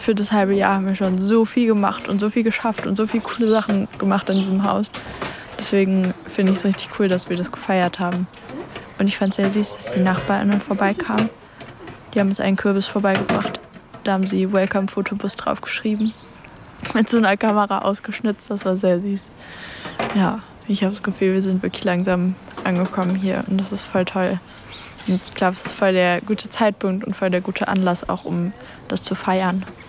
für das halbe Jahr haben wir schon so viel gemacht und so viel geschafft und so viele coole Sachen gemacht in diesem Haus. Deswegen finde ich es richtig cool, dass wir das gefeiert haben. Und ich fand es sehr süß, dass die NachbarInnen vorbeikamen. Die haben uns einen Kürbis vorbeigebracht. Da haben sie Welcome Fotobus draufgeschrieben. Mit so einer Kamera ausgeschnitzt. Das war sehr süß. Ja, ich habe das Gefühl, wir sind wirklich langsam angekommen hier. Und das ist voll toll. Und ich glaube, es ist voll der gute Zeitpunkt und voll der gute Anlass auch, um das zu feiern.